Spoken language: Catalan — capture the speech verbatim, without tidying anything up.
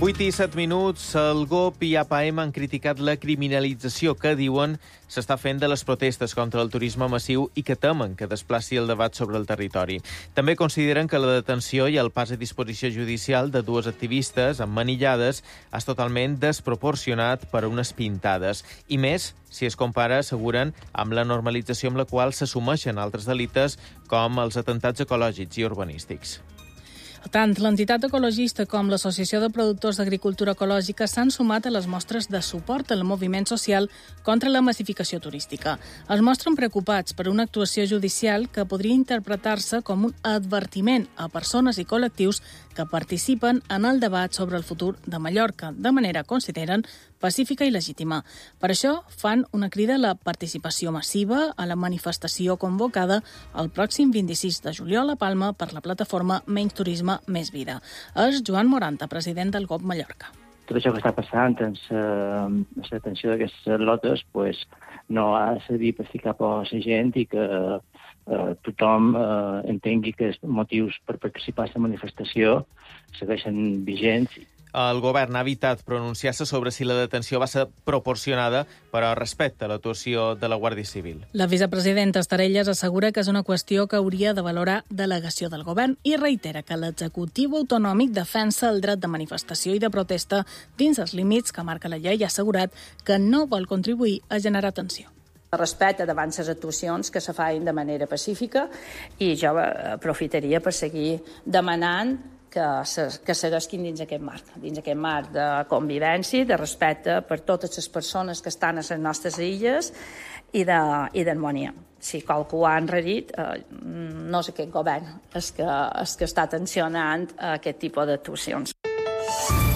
vuit i set minuts, el G O P i A P A M han criticat la criminalització que diuen s'està fent de les protestes contra el turisme massiu i que temen que desplaci el debat sobre el territori. També consideren que la detenció i el pas a disposició judicial de dues activistes emmanillades és totalment desproporcionat per a unes pintades. I més, si es compara, asseguren, amb la normalització amb la qual s'assumeixen altres delictes com els atemptats ecològics i urbanístics. Tant l'entitat ecologista com l'Associació de Productors d'Agricultura Ecològica s'han sumat a les mostres de suport al moviment social contra la massificació turística. Es mostren preocupats per una actuació judicial que podria interpretar-se com un advertiment a persones i col·lectius que participen en el debat sobre el futur de Mallorca, de manera, consideren, pacífica i legítima. Per això fan una crida a la participació massiva a la manifestació convocada el pròxim vint-i-sis de juliol a Palma per la plataforma Menys Turisme, Més Vida. És Joan Moranta, president del G O P Mallorca. Tot això que està passant en la detenció d'aquestes lotes pues, no ha de servir per ficar por a la gent i que eh, tothom eh, entengui que els motius per participar en la manifestació segueixen vigents. El govern ha evitat pronunciar-se sobre si la detenció va ser proporcionada, però respecta l'actuació de la Guàrdia Civil. La vicepresidenta Estarelles assegura que és una qüestió que hauria de valorar delegació del govern i reitera que l'executiu autonòmic defensa el dret de manifestació i de protesta dins els límits que marca la llei i ha assegurat que no vol contribuir a generar tensió. Respecte davant les actuacions que se facin de manera pacífica i jo aprofitaria per seguir demanant que, se, que segueixin dins aquest marc, dins aquest marc de convivència, de respecte per totes les persones que estan a les nostres illes i d'harmonia. Si qualcú ha enrarit, eh, no és aquest govern el que, el que està tensionant aquest tipus d'actuacions.